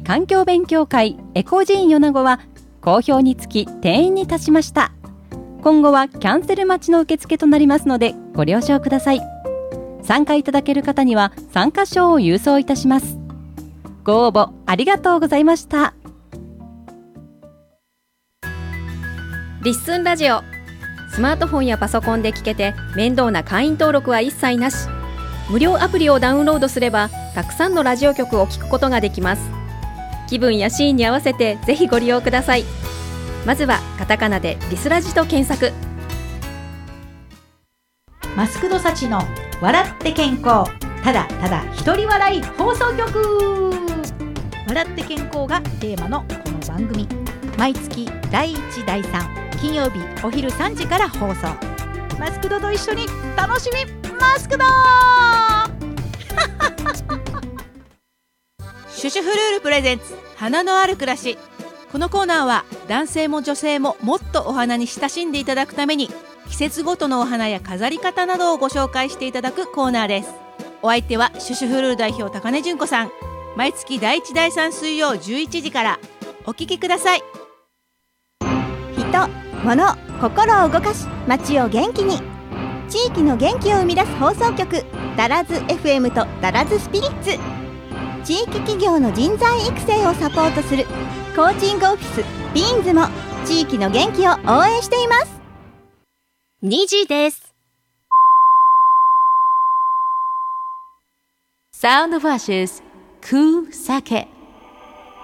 環境勉強会エコジーン米子は好評につき定員に達しました。今後はキャンセル待ちの受付となりますのでご了承ください。参加いただける方には参加賞を郵送いたします。ご応募ありがとうございました。 リッスンラジオ、スマートフォンやパソコンで聞けて面倒な会員登録は一切なし。無料アプリをダウンロードすればたくさんのラジオ局を聞くことができます。気分やシーンに合わせてぜひご利用ください。まずはカタカナでリスラジと検索。 マスクドサチの笑って健康、ただただ一人笑い放送局。笑って健康がテーマのこの番組、毎月第1第3金曜日お昼3時から放送。マスクドと一緒に楽しみマスクドシュシュフルールプレゼンツ花のある暮らし。このコーナーは男性も女性ももっとお花に親しんでいただくために、季節ごとのお花や飾り方などをご紹介していただくコーナーです。お相手はシュシュフルール代表高根純子さん。毎月第1第3水曜11時からお聞きください。 人、物、心を動かし街を元気に、地域の元気を生み出す放送局、ダラズ FM とダラズスピリッツ。地域企業の人材育成をサポートするコーチングオフィスビーンズも地域の元気を応援しています。 2時です。 サウンドバーシスクーサケ。